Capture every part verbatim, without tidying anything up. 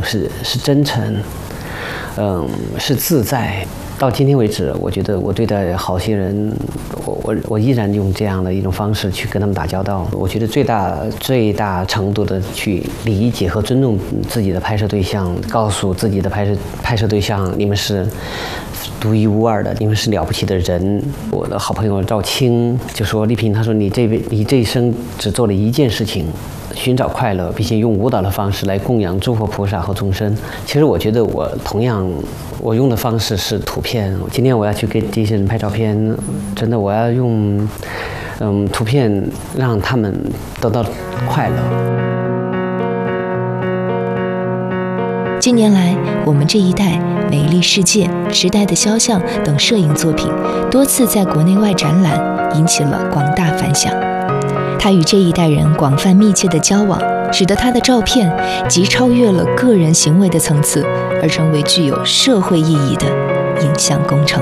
是是真诚，嗯，是自在。到今天为止，我觉得我对待好些人，我我我依然用这样的一种方式去跟他们打交道。我觉得最大最大程度的去理解和尊重自己的拍摄对象，告诉自己的拍摄拍摄对象，你们是独一无二的，你们是了不起的人。我的好朋友赵青就说：“丽萍，他说你这辈你这一生只做了一件事情。”寻找快乐，并且用舞蹈的方式来供养诸佛菩萨和众生。其实我觉得我同样，我用的方式是图片。今天我要去给这些人拍照片，真的我要用，嗯，图片让他们得到快乐。 近年来，我们这一代、美丽世界、时代的肖像等摄影作品多次在国内外展览，引起了广大反响。他与这一代人广泛密切的交往，使得他的照片即超越了个人行为的层次，而成为具有社会意义的影像工程。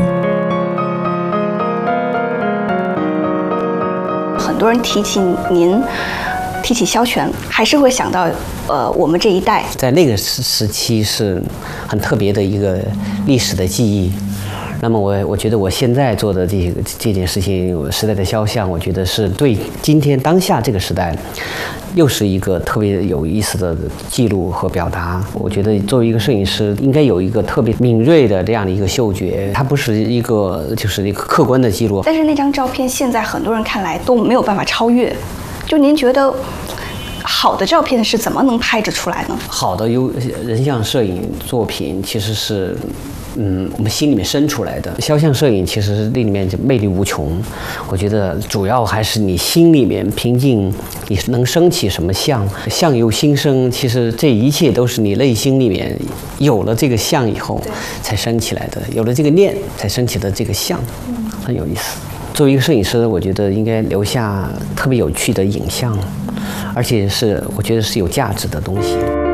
很多人提起您，提起萧全，还是会想到，呃，我们这一代在那个时时期是很特别的一个历史的记忆。那么我我觉得我现在做的这个这件事情，时代的肖像，我觉得是对今天当下这个时代，又是一个特别有意思的记录和表达。我觉得作为一个摄影师，应该有一个特别敏锐的这样的一个嗅觉，它不是一个就是一个客观的记录。 但是那张照片现在很多人看来都没有办法超越，就您觉得好的照片是怎么能拍着出来呢？ 好的优人像摄影作品其实是。嗯，我们心里面生出来的肖像摄影，其实里面就魅力无穷。我觉得主要还是你心里面平静，你能升起什么相，相由心生。其实这一切都是你内心里面有了这个相以后才升起来的，有了这个念才升起的这个相，很有意思。作为一个摄影师，我觉得应该留下特别有趣的影像，而且是我觉得是有价值的东西。